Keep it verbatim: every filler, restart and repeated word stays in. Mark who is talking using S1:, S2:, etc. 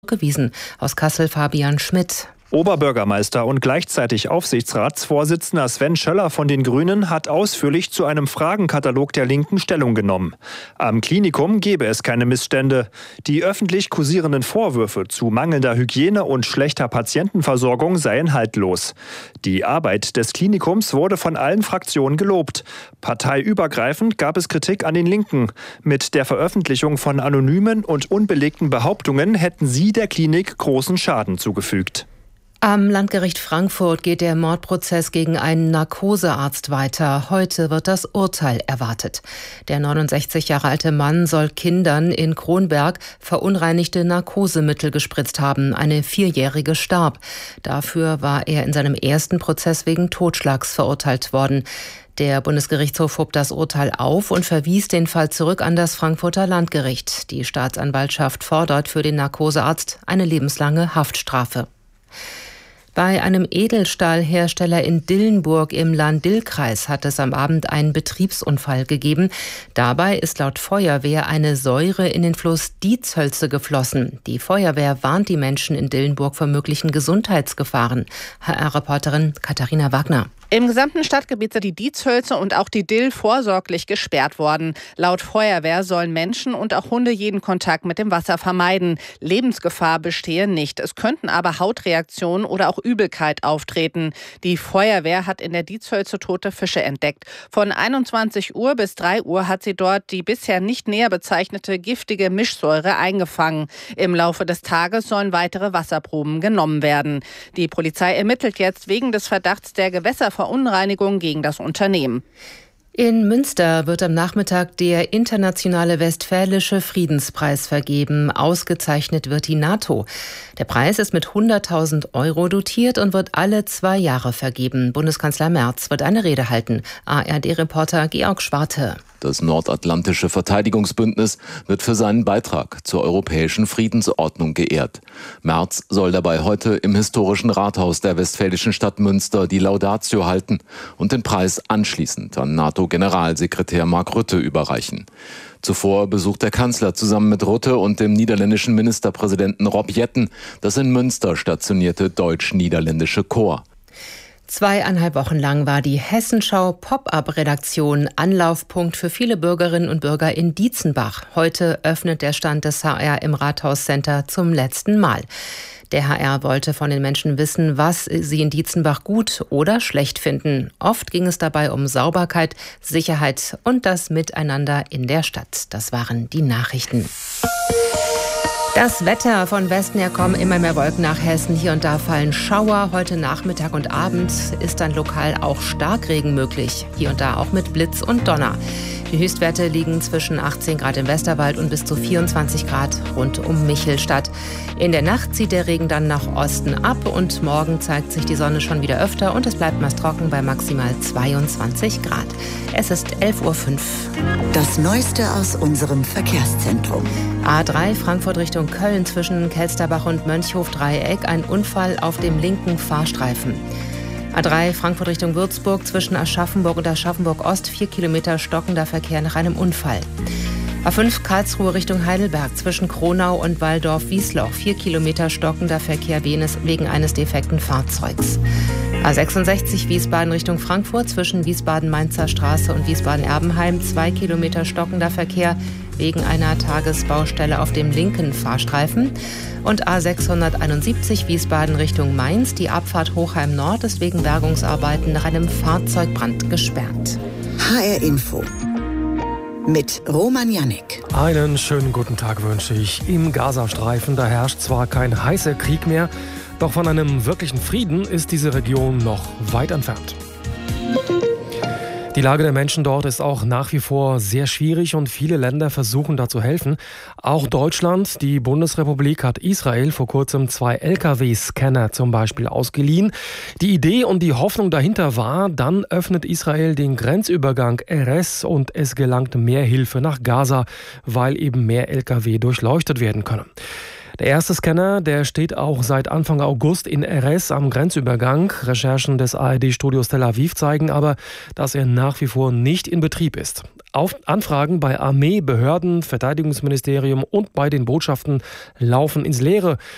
S1: Gewiesen. Aus Kassel Fabian Schmidt.
S2: Oberbürgermeister und gleichzeitig Aufsichtsratsvorsitzender Sven Schöller von den Grünen hat ausführlich zu einem Fragenkatalog der Linken Stellung genommen. Am Klinikum gebe es keine Missstände. Die öffentlich kursierenden Vorwürfe zu mangelnder Hygiene und schlechter Patientenversorgung seien haltlos. Die Arbeit des Klinikums wurde von allen Fraktionen gelobt. Parteiübergreifend gab es Kritik an den Linken. Mit der Veröffentlichung von anonymen und unbelegten Behauptungen hätten sie der Klinik großen Schaden zugefügt.
S1: Am Landgericht Frankfurt geht der Mordprozess gegen einen Narkosearzt weiter. Heute wird das Urteil erwartet. Der neunundsechzig Jahre alte Mann soll Kindern in Kronberg verunreinigte Narkosemittel gespritzt haben. Eine Vierjährige starb. Dafür war er in seinem ersten Prozess wegen Totschlags verurteilt worden. Der Bundesgerichtshof hob das Urteil auf und verwies den Fall zurück an das Frankfurter Landgericht. Die Staatsanwaltschaft fordert für den Narkosearzt eine lebenslange Haftstrafe. Bei einem Edelstahlhersteller in Dillenburg im Lahn-Dill-Kreis hat es am Abend einen Betriebsunfall gegeben. Dabei ist laut Feuerwehr eine Säure in den Fluss Dietshölze geflossen. Die Feuerwehr warnt die Menschen in Dillenburg vor möglichen Gesundheitsgefahren. H R-Reporterin Katharina Wagner.
S3: Im gesamten Stadtgebiet sind die Dietshölze und auch die Dill vorsorglich gesperrt worden. Laut Feuerwehr sollen Menschen und auch Hunde jeden Kontakt mit dem Wasser vermeiden. Lebensgefahr bestehe nicht. Es könnten aber Hautreaktionen oder auch Übelkeit auftreten. Die Feuerwehr hat in der Dietshölze tote Fische entdeckt. Von einundzwanzig Uhr bis drei Uhr hat sie dort die bisher nicht näher bezeichnete giftige Mischsäure eingefangen. Im Laufe des Tages sollen weitere Wasserproben genommen werden. Die Polizei ermittelt jetzt wegen des Verdachts der Gewässerverunreinigung Verunreinigung gegen das Unternehmen.
S1: In Münster wird am Nachmittag der Internationale Westfälische Friedenspreis vergeben. Ausgezeichnet wird die NATO. Der Preis ist mit hunderttausend Euro dotiert und wird alle zwei Jahre vergeben. Bundeskanzler Merz wird eine Rede halten. A R D-Reporter Georg Schwarte.
S4: Das nordatlantische Verteidigungsbündnis wird für seinen Beitrag zur europäischen Friedensordnung geehrt. Merz soll dabei heute im historischen Rathaus der westfälischen Stadt Münster die Laudatio halten und den Preis anschließend an NATO-Generalsekretär Mark Rutte überreichen. Zuvor besucht der Kanzler zusammen mit Rutte und dem niederländischen Ministerpräsidenten Rob Jetten das in Münster stationierte deutsch-niederländische Korps.
S1: Zweieinhalb Wochen lang war die Hessenschau Pop-up-Redaktion Anlaufpunkt für viele Bürgerinnen und Bürger in Dietzenbach. Heute öffnet der Stand des H R im Rathauscenter zum letzten Mal. Der H R wollte von den Menschen wissen, was sie in Dietzenbach gut oder schlecht finden. Oft ging es dabei um Sauberkeit, Sicherheit und das Miteinander in der Stadt. Das waren die Nachrichten. Das Wetter: von Westen her kommen immer mehr Wolken nach Hessen. Hier und da fallen Schauer. Heute Nachmittag und Abend ist dann lokal auch Starkregen möglich. Hier und da auch mit Blitz und Donner. Die Höchstwerte liegen zwischen achtzehn Grad im Westerwald und bis zu vierundzwanzig Grad rund um Michelstadt. In der Nacht zieht der Regen dann nach Osten ab und morgen zeigt sich die Sonne schon wieder öfter und es bleibt meist trocken bei maximal zweiundzwanzig Grad. Es ist elf Uhr fünf.
S5: Das Neueste aus unserem Verkehrszentrum.
S1: A drei Frankfurt Richtung Köln zwischen Kelsterbach und Mönchhof-Dreieck. Ein Unfall auf dem linken Fahrstreifen. A drei Frankfurt Richtung Würzburg zwischen Aschaffenburg und Aschaffenburg-Ost. Vier Kilometer stockender Verkehr nach einem Unfall. A fünf Karlsruhe Richtung Heidelberg zwischen Kronau und Walldorf-Wiesloch. Vier Kilometer stockender Verkehr wegen eines defekten Fahrzeugs. A sechsundsechzig Wiesbaden Richtung Frankfurt zwischen Wiesbaden-Mainzer Straße und Wiesbaden-Erbenheim. Zwei Kilometer stockender Verkehr wegen einer Tagesbaustelle auf dem linken Fahrstreifen. Und A sechshunderteinundsiebzig Wiesbaden Richtung Mainz. Die Abfahrt Hochheim Nord ist wegen Bergungsarbeiten nach einem Fahrzeugbrand gesperrt.
S5: H R Info mit Roman Jannik.
S6: Einen schönen guten Tag wünsche ich. Im Gazastreifen, da herrscht zwar kein heißer Krieg mehr, doch von einem wirklichen Frieden ist diese Region noch weit entfernt. Die Lage der Menschen dort ist auch nach wie vor sehr schwierig und viele Länder versuchen da zu helfen. Auch Deutschland, die Bundesrepublik, hat Israel vor kurzem zwei L K W-Scanner zum Beispiel ausgeliehen. Die Idee und die Hoffnung dahinter war, dann öffnet Israel den Grenzübergang Erez und es gelangt mehr Hilfe nach Gaza, weil eben mehr L K W durchleuchtet werden können. Der erste Scanner, der steht auch seit Anfang August in Erez am Grenzübergang. Recherchen des A R D-Studios Tel Aviv zeigen aber, dass er nach wie vor nicht in Betrieb ist. Auf Anfragen bei Armee, Behörden, Verteidigungsministerium und bei den Botschaften laufen ins Leere.